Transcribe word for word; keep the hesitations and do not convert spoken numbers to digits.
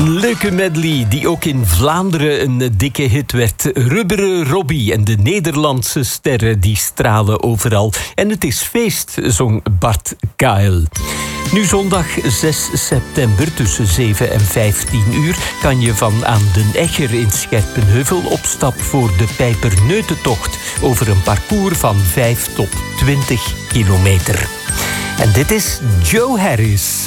Een leuke medley die ook in Vlaanderen een dikke hit werd. Rubberen Robbie en de Nederlandse sterren die stralen overal. En het is feest, zong Bart Kael. Nu zondag zes september tussen zeven en vijftien uur... kan je van aan den Egger in Scherpenheuvel op stap voor de Pijperneutentocht... over een parcours van vijf tot twintig kilometer. En dit is Joe Harris.